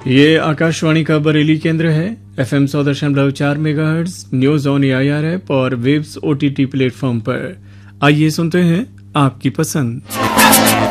ये आकाशवाणी का बरेली केंद्र है। FM 100.4 megahertz news on AIR app और वेब्स OTT प्लेटफॉर्म पर। आइए सुनते हैं आपकी पसंद।